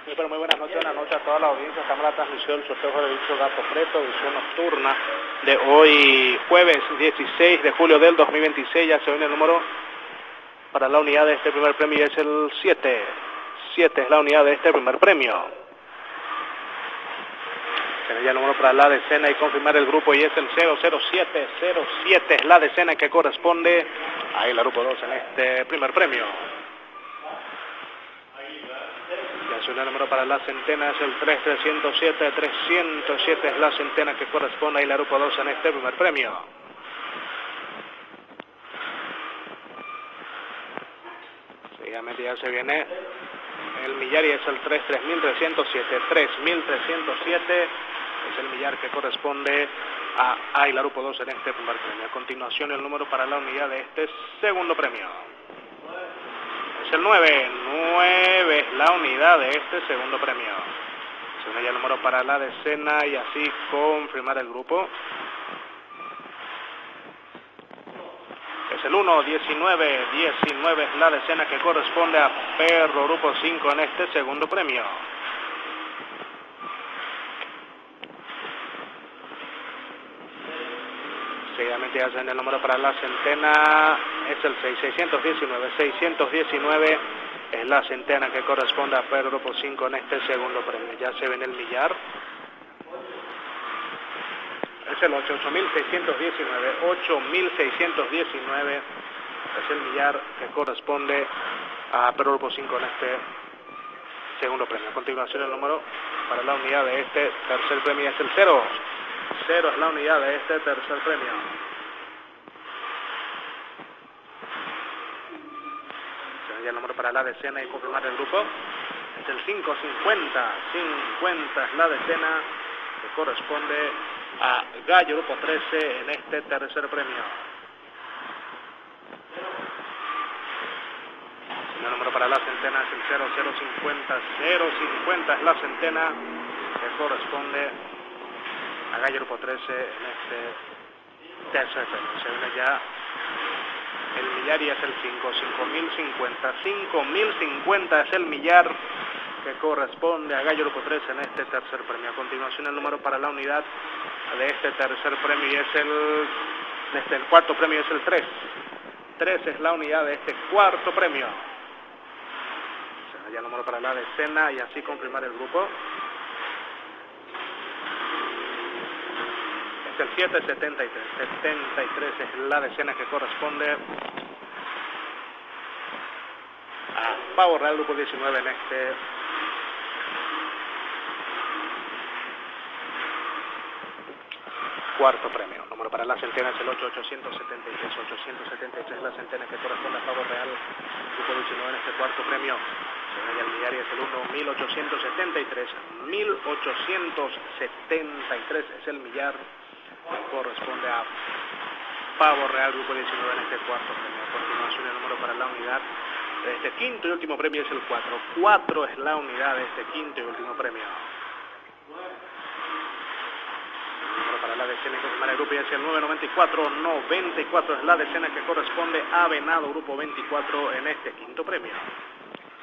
Sí, pero muy buenas noches a toda la audiencia. Estamos en la transmisión del sorteo de dicho Gato Preto, edición nocturna de hoy, jueves 16 de julio del 2026. Ya se viene el número para la unidad de este primer premio y es el 7. 7 es la unidad de este primer premio. Se ve ya el número para la decena y confirmar el grupo y es el 007. 07 es la decena que corresponde a el grupo 2 en este primer premio. El número para la centena es el 3307. 307 es la centena que corresponde a la grupo 2 en este primer premio. Seguidamente ya se viene el millar y es el 3307. 3307 es el millar que corresponde a el grupo 2 en este primer premio. A continuación el número para la unidad de este segundo premio. Es el 9. 9 es la unidad de este segundo premio. Se une ya el número para la decena y así confirmar el grupo. Es el 1. 19. 19 es la decena que corresponde a Perro Grupo 5 en este segundo premio. Seguidamente ya se en el número para la centena, es el 6. 619. 619 es la centena que corresponde a Perro Grupo 5 en este segundo premio. Ya se ve en el millar. Es el 8. 8619. 8619 es el millar que corresponde a Perro Grupo 5 en este segundo premio. A continuación el número para la unidad de este tercer premio es el 0. 0 es la unidad de este tercer premio. Se ve ya el número para la decena y confirmar el grupo. Es el 550. 50 es la decena que corresponde a Gallo Grupo 13 en este tercer premio. El número para la centena es el 0050. 050 es la centena que corresponde a Gallo Grupo 13 en este tercer premio. Se viene ya el millar y es el 5. 5050. 5050 es el millar que corresponde a Gallo Grupo 13 en este tercer premio. A continuación el número para la unidad de este tercer premio y es el cuarto premio es el 3. 3 es la unidad de este cuarto premio. Se viene ya el número para la decena y así confirmar el grupo. El 773. 73 es la decena que corresponde a Pavo Real Grupo 19 en este cuarto premio. El número para la centena es el 8. 873. 873 es la centena que corresponde a Pavo Real Grupo 19 en este cuarto premio. El millar es el 1. 1873. 1873 es el millar que corresponde a Pavo Real Grupo 19 en este cuarto premio. A continuación el número para la unidad de este quinto y último premio es el 4. 4 es la unidad de este quinto y último premio. El número para la decena y confirmar el grupo es el 994. 94 es la decena que corresponde a Venado Grupo 24 en este quinto premio.